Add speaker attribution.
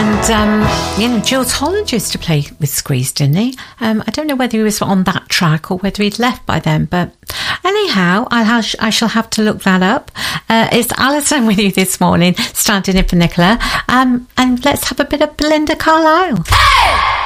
Speaker 1: And, Jules Holland used to play with Squeeze, didn't he? I don't know whether he was on that track or whether he'd left by then, but anyhow, I shall have to look that up. It's Alison with you this morning, standing in for Nicola, and let's have a bit of Belinda Carlisle. Hey!